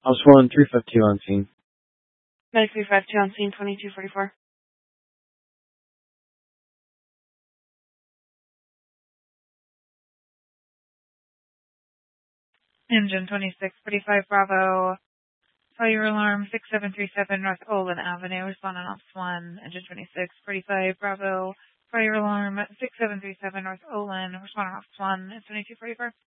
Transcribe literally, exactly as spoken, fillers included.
House one, three five two on scene. Medic three five two on scene, twenty-two forty-four. Engine twenty-six forty-five Bravo. Fire alarm six seven three seven North Olin Avenue. Responding off one. Engine twenty-six forty-five Bravo. Fire alarm six seven three seven North Olin. Responding off one. twenty-two forty-four.